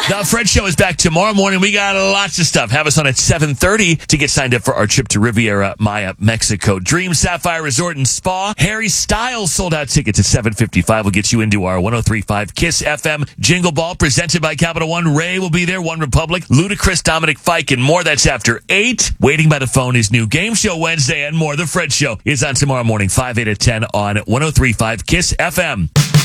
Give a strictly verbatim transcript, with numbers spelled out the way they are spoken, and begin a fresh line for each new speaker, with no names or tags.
The Fred Show is back tomorrow morning. We got lots of stuff. Have us on at seven thirty to get signed up for our trip to Riviera Maya, Mexico. Dream Sapphire Resort and Spa. Harry Styles sold out tickets at seven fifty-five. Will get you into our one oh three point five Kiss F M Jingle Ball presented by Capital One. Ray will be there. One Republic. Ludacris, Dominic Fike, and more. That's after eight. Waiting by the phone is new Game Show Wednesday and more. The Fred Show is on tomorrow morning, five, eight, at ten on one oh three point five Kiss F M.